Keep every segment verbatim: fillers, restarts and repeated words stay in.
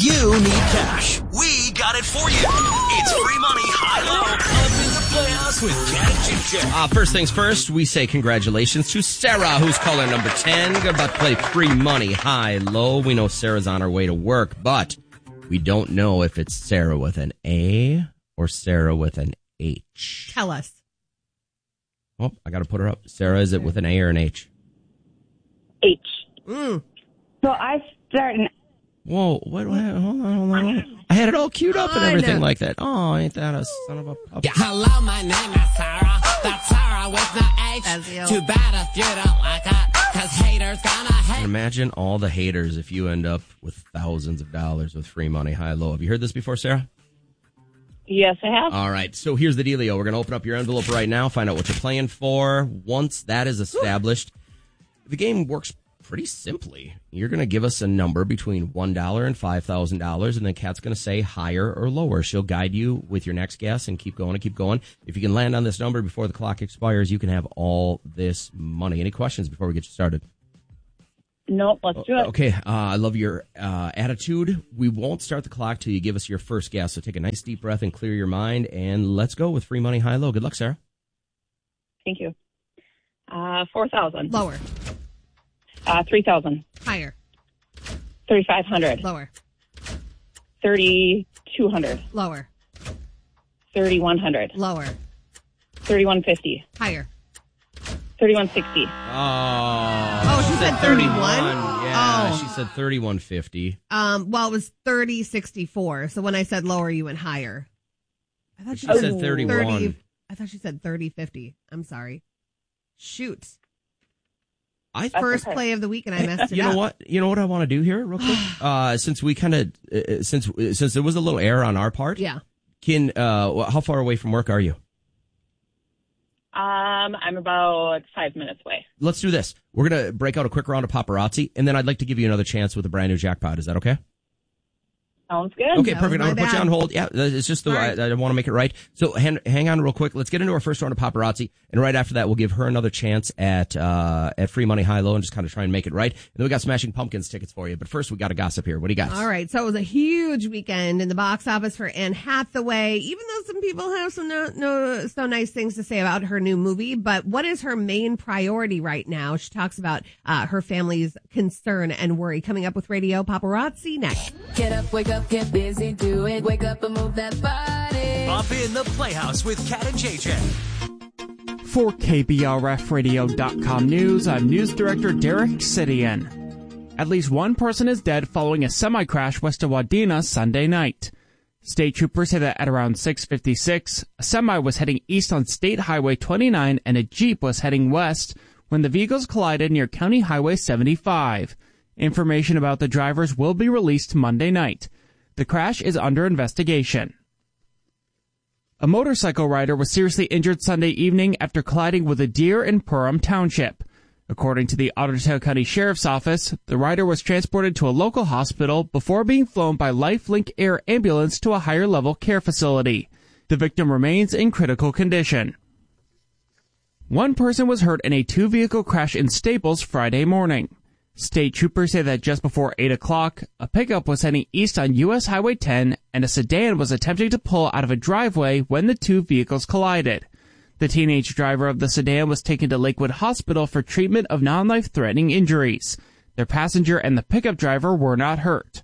you need cash, we got it for you. It's free money, high-low, up in the Playhouse with Cat and J J. Uh, first things first, we say congratulations to Sarah, who's caller number ten. We're about to play free money, high-low. We know Sarah's on her way to work, but we don't know if it's Sarah with an A or Sarah with an H. Tell us. Oh, I got to put her up. Sarah, is it with an A or an H? H. Mm. So I start an... Whoa, wait, wait, hold on, hold on, hold on. I had it all queued up and I everything know. like that. Oh, ain't that a son of a puppy? Yeah, hello, my name is Sarah. That's Sarah with no H. As you. Too bad if you don't like it, cause haters gonna hate. Imagine all the haters if you end up with thousands of dollars with free money, high-low. Have you heard this before, Sarah? Yes, I have. All right, so here's the dealio. We're going to open up your envelope right now, find out what you're playing for. Once that is established, the game works pretty simply. You're going to give us a number between one dollar and five thousand dollars, and then Kat's going to say higher or lower. She'll guide you with your next guess and keep going and keep going. If you can land on this number before the clock expires, you can have all this money. Any questions before we get you started? Nope, let's do it. Okay, uh, I love your uh, attitude. We won't start the clock till you give us your first guess. So take a nice deep breath and clear your mind, and let's go with free money, high-low. Good luck, Sarah. Thank you. Uh, four thousand. Lower. Uh, three thousand. Higher. Thirty-five hundred. Lower. Thirty-two hundred. Lower. Thirty-one hundred. Lower. Thirty-one fifty. Higher. Thirty-one sixty. Oh, Oh, she said thirty-one? Yeah, Oh. she said thirty-one fifty. Um, well, it was thirty sixty-four. So when I said lower, you went higher. I thought she She said said thirty-one. thirty. I thought she said thirty fifty. I'm sorry. Shoot. I First okay. play of the week, and I messed it you up. know what? You know what I want to do here, real quick. Uh, since we kind of, uh, since since there was a little error on our part. Yeah. Can uh, how far away from work are you? Um, I'm about five minutes away. Let's do this. We're gonna break out a quick round of paparazzi, and then I'd like to give you another chance with a brand new jackpot. Is that okay? Sounds good. Okay, That perfect. was I'm my going to put you bad. on hold. Yeah, it's just the All I, right. I want to make it right. So hang, hang on real quick. Let's get into our first round of paparazzi. And right after that, we'll give her another chance at uh, at free money, high-low, and just kind of try and make it right. And then we got Smashing Pumpkins tickets for you. But first, we got to gossip here. What do you got? All right, so it was a huge weekend in the box office for Anne Hathaway, even though some people have some no, no so nice things to say about her new movie. But what is her main priority right now? She talks about uh, her family's concern and worry. Coming up with Radio Paparazzi next. Get up, wake up, get busy, do it. Wake up and move that body. Up in the Playhouse with Cat and J J. For K B R F radio dot com News, I'm News Director Derek Sidian. At least one person is dead following a semi-crash west of Wadena Sunday night. State troopers say that at around six fifty-six, a semi was heading east on State Highway twenty-nine and a Jeep was heading west when the vehicles collided near County Highway seventy-five. Information about the drivers will be released Monday night. The crash is under investigation. A motorcycle rider was seriously injured Sunday evening after colliding with a deer in Perham Township. According to the Ottawa County Sheriff's Office, the rider was transported to a local hospital before being flown by LifeLink Air Ambulance to a higher-level care facility. The victim remains in critical condition. One person was hurt in a two-vehicle crash in Staples Friday morning. State troopers say that just before eight o'clock, a pickup was heading east on U S Highway ten and a sedan was attempting to pull out of a driveway when the two vehicles collided. The teenage driver of the sedan was taken to Lakewood Hospital for treatment of non-life-threatening injuries. Their passenger and the pickup driver were not hurt.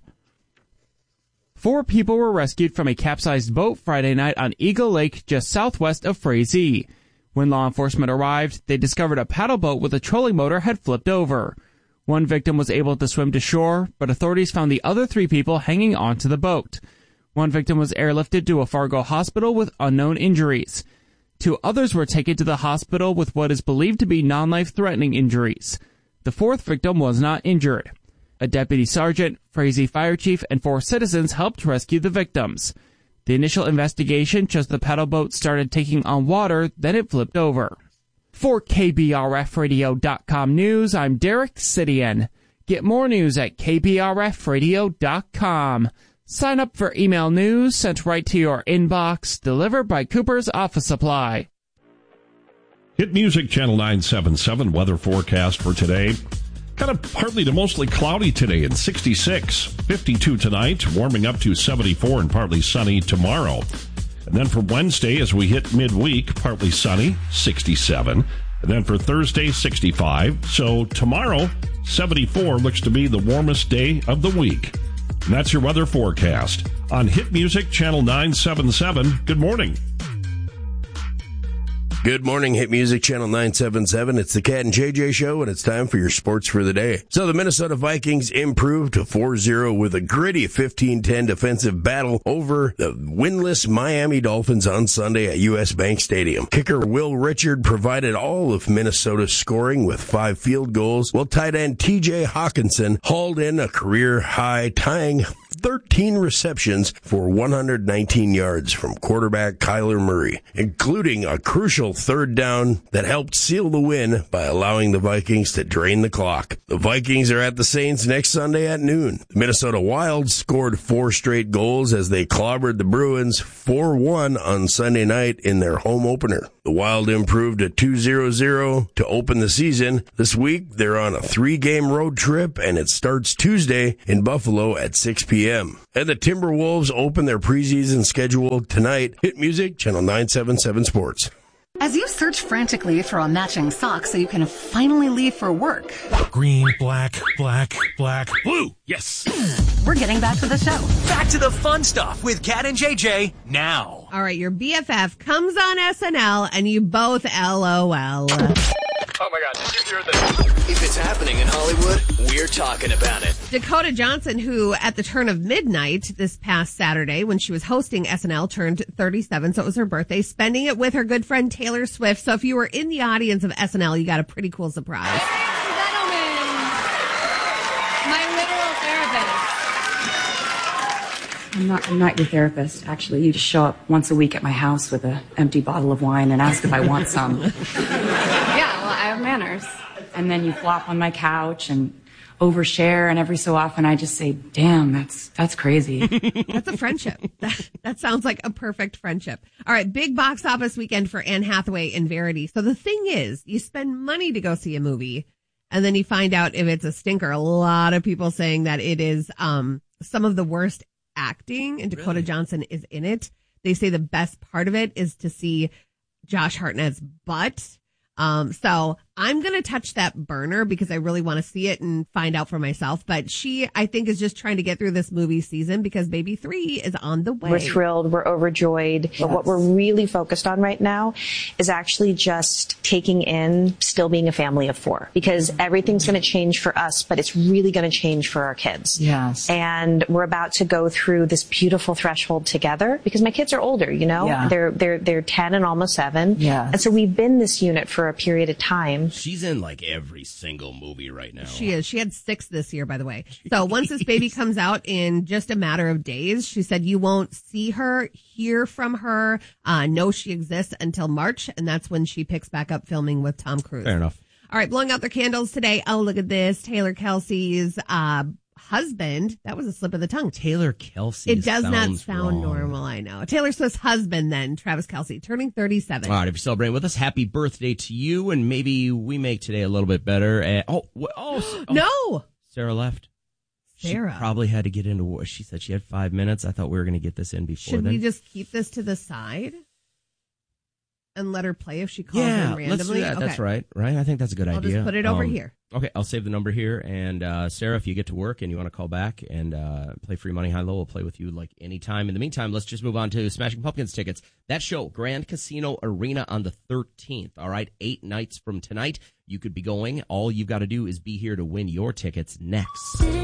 Four people were rescued from a capsized boat Friday night on Eagle Lake just southwest of Frazee. When law enforcement arrived, they discovered a paddle boat with a trolling motor had flipped over. One victim was able to swim to shore, but authorities found the other three people hanging onto the boat. One victim was airlifted to a Fargo hospital with unknown injuries. Two others were taken to the hospital with what is believed to be non-life-threatening injuries. The fourth victim was not injured. A deputy sergeant, Frazee fire chief, and four citizens helped rescue the victims. The initial investigation shows the paddle boat started taking on water, then it flipped over. For K B R F radio dot com News, I'm Derek Sidian. Get more news at K B R F radio dot com. Sign up for email news sent right to your inbox, delivered by Cooper's Office Supply. Hit Music Channel nine seven seven weather forecast for today. Kind of partly to mostly cloudy today and sixty-six. fifty-two tonight, warming up to seventy-four and partly sunny tomorrow. And then for Wednesday, as we hit midweek, partly sunny, sixty-seven. And then for Thursday, sixty-five. So tomorrow, seventy-four looks to be the warmest day of the week. And that's your weather forecast on Hit Music Channel nine seventy-seven. Good morning. Good morning, Hit Music Channel nine seventy-seven. It's the Cat and J J Show, and it's time for your sports for the day. So the Minnesota Vikings improved to four zero with a gritty fifteen ten defensive battle over the winless Miami Dolphins on Sunday at U S Bank Stadium. Kicker Will Richard provided all of Minnesota's scoring with five field goals, while tight end T J Hawkinson hauled in a career-high, tying thirteen receptions for one hundred nineteen yards from quarterback Kyler Murray, including a crucial third down that helped seal the win by allowing the Vikings to drain the clock. The Vikings are at the Saints next Sunday at noon. The Minnesota Wild scored four straight goals as they clobbered the Bruins four one on Sunday night in their home opener. The Wild improved to two zero zero to open the season. This week, they're on a three-game road trip, and it starts Tuesday in Buffalo at six p.m. And the Timberwolves open their preseason schedule tonight. Hit Music, Channel nine seventy-seven Sports. As you search frantically for a matching sock so you can finally leave for work. Green, black, black, black, blue. Yes. We're getting back to the show. Back to the fun stuff with Cat and J J now. All right, your B F F comes on S N L and you both LOL. Oh my God, did you hear this? If it's happening in Hollywood, we're talking about it. Dakota Johnson, who at the turn of midnight this past Saturday when she was hosting S N L, turned thirty-seven, so it was her birthday, spending it with her good friend Taylor Swift. So if you were in the audience of S N L, you got a pretty cool surprise. Gentlemen, my literal therapist. I'm not, I'm not your therapist, actually. You just show up once a week at my house with an empty bottle of wine and ask if I want some. Yeah, well, I have manners. And then you flop on my couch and overshare, and every so often I just say, damn, that's that's crazy. That's a friendship. That, that sounds like a perfect friendship. All right, big box office weekend for Anne Hathaway and Verity. So the thing is, you spend money to go see a movie, and then you find out if it's a stinker. A lot of people saying that it is um some of the worst acting, and Dakota really? Johnson is in it. They say the best part of it is to see Josh Hartnett's butt. Um, so I'm going to touch that burner because I really want to see it and find out for myself. But she, I think, is just trying to get through this movie season because Baby three is on the way. We're thrilled. We're overjoyed. Yes. But what we're really focused on right now is actually just taking in still being a family of four, because everything's going to change for us, but it's really going to change for our kids. Yes. And we're about to go through this beautiful threshold together because my kids are older, you know, yeah. they're, they're, they're ten and almost seven. Yeah. And so we've been this unit for a period of time. She's in like every single movie right now. She is. She had six this year, by the way. So once this baby comes out in just a matter of days, she said you won't see her, hear from her, uh, know she exists until March. And that's when she picks back up filming with Tom Cruise. Fair enough. All right, blowing out their candles today. Oh, look at this. Taylor Kelsey's uh, husband. That was a slip of the tongue. Taylor Kelsey. It does not sound wrong. normal, I know. Taylor Swift's husband then, Travis Kelce, turning thirty-seven. All right, if you're celebrating with us, happy birthday to you, and maybe we make today a little bit better. Uh, oh, oh, oh, no. Sarah left. Sarah. She probably had to get into war. She said she had five minutes. I thought we were going to get this in before Should then. we just keep this to the side and let her play if she calls yeah, in randomly? let's do that. Okay. That's right, right? I think that's a good I'll idea. just put it over um, here. Okay, I'll save the number here. And uh, Sarah, if you get to work and you want to call back and uh, play Free Money High Low, we'll play with you like anytime. In the meantime, let's just move on to Smashing Pumpkins tickets. That show, Grand Casino Arena on the thirteenth. All right, eight nights from tonight. You could be going. All you've got to do is be here to win your tickets next.